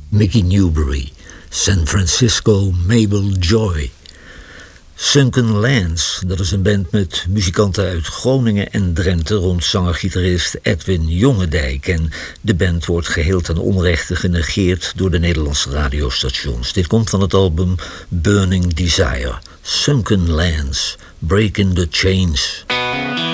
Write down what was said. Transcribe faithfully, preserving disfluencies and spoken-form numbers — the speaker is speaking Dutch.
Mickey Newbury, San Francisco Mabel Joy. Sunken Lands, dat is een band met muzikanten uit Groningen en Drenthe rond zanger-gitarist Edwin Jongendijk. En de band wordt geheel ten onrechte genegeerd door de Nederlandse radiostations. Dit komt van het album Burning Desire. Sunken Lands, Breaking the Chains.